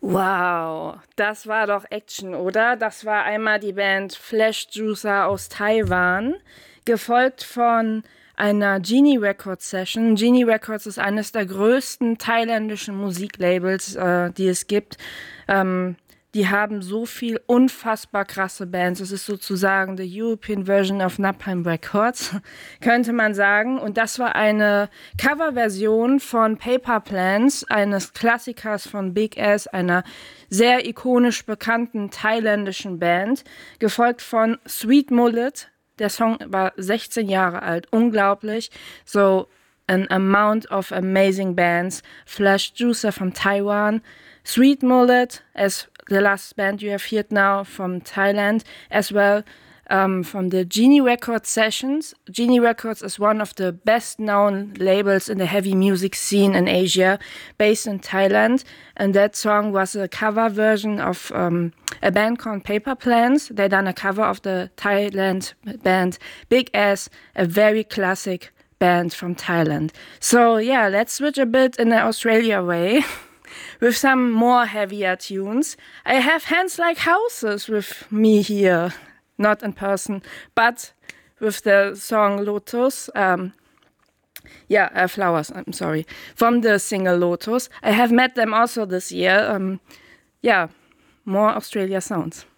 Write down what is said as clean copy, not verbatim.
Wow, das war doch Action, oder? Das war einmal die Band Flash Juicer aus Taiwan, gefolgt von einer Genie Records Session. Genie Records ist eines der größten thailändischen Musiklabels, die es gibt. Die haben so viel unfassbar krasse Bands. Es ist sozusagen the European Version of Napalm Records, könnte man sagen. Und das war eine Coverversion von Paper Plans, eines Klassikers von Big S, einer sehr ikonisch bekannten thailändischen Band, gefolgt von Sweet Mullet. Der Song war 16 Jahre alt, unglaublich. So an amount of amazing bands. Flash Juicer from Taiwan, Sweet Mullet as the last band you have heard now from Thailand, as well from the Genie Records sessions. Genie Records is one of the best known labels in the heavy music scene in Asia, based in Thailand. And that song was a cover version of a band called Paper Plans. They done a cover of the Thailand band Big S, a very classic band from Thailand. So yeah, let's switch a bit in the Australia way. With some more heavier tunes. I have Hands Like Houses with me here, not in person, but with the song Lotus. Flowers, I'm sorry, from the single Lotus. I have met them also this year. More Australia sounds.